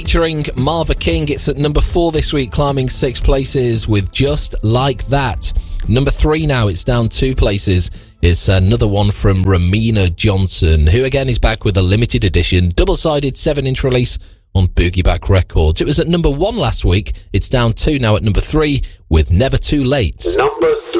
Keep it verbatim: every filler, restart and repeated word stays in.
Featuring Marva King, it's at number four this week, climbing six places with Just Like That. Number three now, it's down two places. It's another one from Ramina Johnson, who again is back with a limited edition, double-sided seven-inch release on Boogie Back Records. It was at number one last week. It's down two now at number three with Never Too Late. Number three.